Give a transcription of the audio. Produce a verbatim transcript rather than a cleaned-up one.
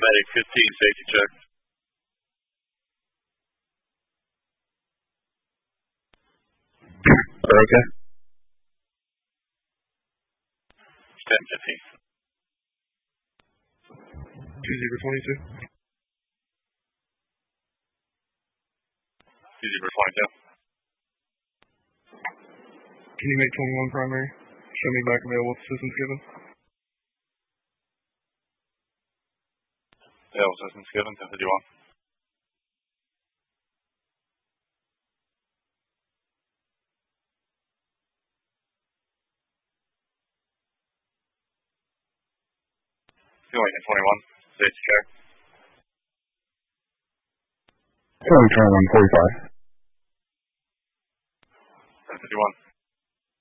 Medic fifteen, safety check. Okay. ten fifteen. two zero twenty-two. two zero twenty-two. Can you make twenty-one primary? Show me back available assistance given. Available assistance given, ten fifty-one. Going in twenty-one, safety check. Sorry, twenty-one forty-five. ten fifty-one.